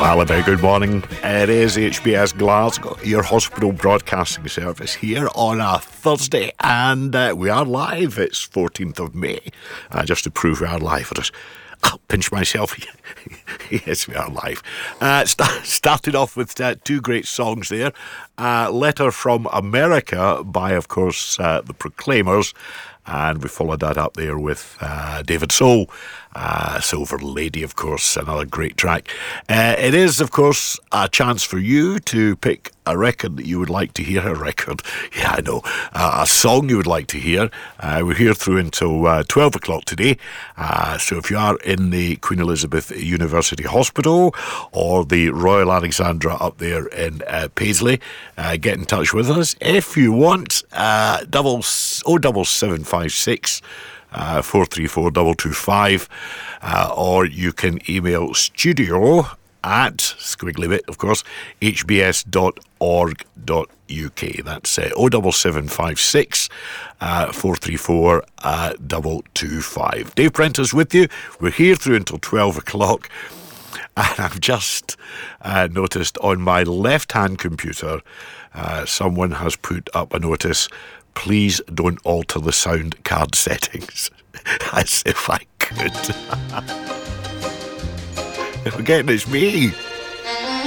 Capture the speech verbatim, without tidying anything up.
Alibi, good morning. It is H B S Glasgow, your hospital broadcasting service, here on a Thursday, and uh, we are live. It's fourteenth of May. Uh, just to prove we are live, I'll just I'll pinch myself. Yes, we are live. Uh, st- started off with uh, two great songs there. Uh, Letter from America by, of course, uh, the Proclaimers. And we followed that up there with uh, David Soul, uh, Silver Lady, of course, another great track. Uh, it is, of course, a chance for you to pick a record that you would like to hear. A record, yeah, I know. Uh, a song you would like to hear. Uh, we're here through until uh, twelve o'clock today. Uh, so if you are in the Queen Elizabeth University Hospital or the Royal Alexandra up there in uh, Paisley, uh, get in touch with us. If you want, uh, double oh double seven five six uh, four three four two two five, uh, or you can email studio at squiggly bit, of course, h b s dot org dot u k. That's uh, oh double seven five six uh, four three four two two five. Dave Prentice with you. We're here through until twelve o'clock. And I've just uh, noticed on my left-hand computer, uh, someone has put up a notice, please don't alter the sound card settings. As if I could. Again, it's me.